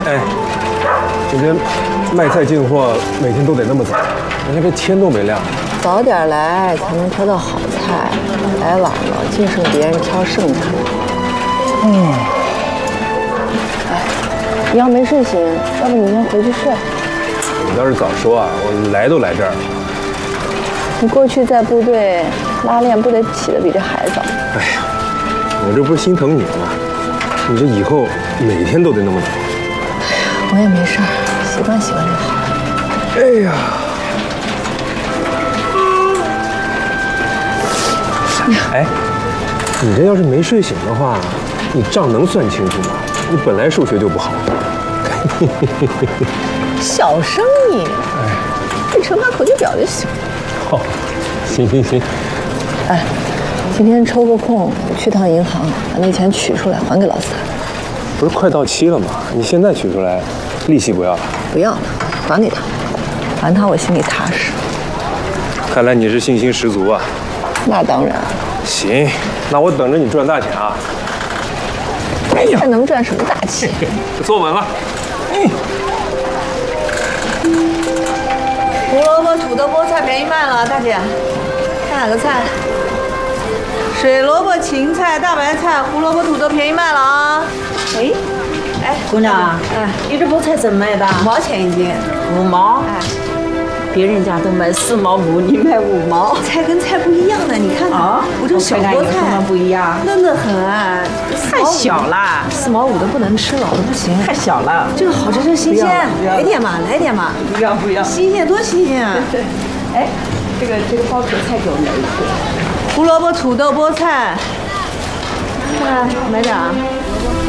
哎，这边卖菜进货每天都得那么早，人家这天都没亮。 早点来才能挑到好菜，来晚了净剩别人挑剩菜。哎，你要没睡醒，要不你先回去睡。 你倒是早说啊，我来都来这儿了。 你过去在部队拉练，不得起得比这还早？ 哎呀，我这不是心疼你吗？你这以后每天都得那么早。 我也没事儿，习惯习惯就好了。 哎呀，哎，你这要是没睡醒的话，你账能算清楚吗？你本来数学就不好。 小声音，背乘法口诀表就行。 哦，行。 哎，今天抽个空去趟银行，把那钱取出来还给老四。 不是快到期了吗？你现在取出来，利息不要了？ 不要了，还给他，还他我心里踏实。 看来你是信心十足啊。 那当然。 行，那我等着你赚大钱啊。 哎呀，还能赚什么大钱？ 坐稳了。 胡萝卜、土豆、菠菜便宜卖了，大姐，看哪个菜？水萝卜、芹菜、大白菜、胡萝卜、土豆便宜卖了啊！哎， 姑娘，你这菠菜怎么卖的 5毛钱一斤 ？5毛。 哎， 别人家都卖4毛5，你卖5毛。 菜跟菜不一样的，你看看，我这小菠菜有什么不一样？ 嫩得很啊， 太小了 ，4毛5的不能吃，老的不行。 太小了。 这个好吃，这新鲜，来点嘛，来点嘛。 不要。 新鲜多新鲜啊！ 哎，这个包壳菜给我来一个。 胡萝卜、土豆、菠菜，来买点啊。